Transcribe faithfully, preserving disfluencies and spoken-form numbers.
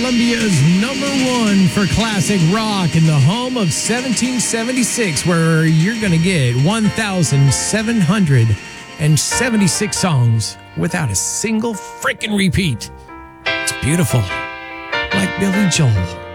Columbia's number one for classic rock in the home of seventeen seventy-six, where you're going to get one thousand seven hundred seventy-six songs without a single freaking repeat. It's beautiful, like Billy Joel.